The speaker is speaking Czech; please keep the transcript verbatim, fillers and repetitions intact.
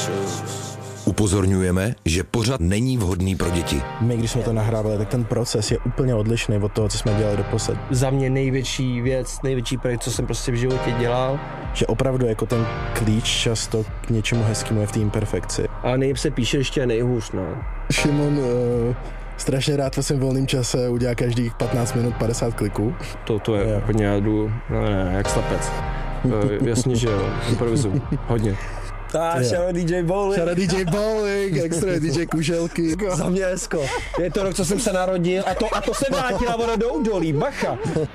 Upozorňujeme, že pořad není vhodný pro děti. My, když jsme to nahrávali, tak ten proces je úplně odlišný od toho, co jsme dělali doposud. Za mě největší věc, největší projekt, co jsem prostě v životě dělal. Že opravdu jako ten klíč často k něčemu hezkému je v té imperfekci. A nejlíp se píše ještě nejhůř, no. Šimon uh, strašně rád ve svém volném čase udělá každých patnáct minut padesát kliků. To, to je úplně, já jdu, no ne, jak slepec. Uh, jasně, že jo, improvizu, hodně. A šara D J Bowling. Šara D J Bowling, extra D J Kuželky. Za mě hezko. Je to rok, co jsem se narodil a to, a to se vrátila voda do údolí, bacha.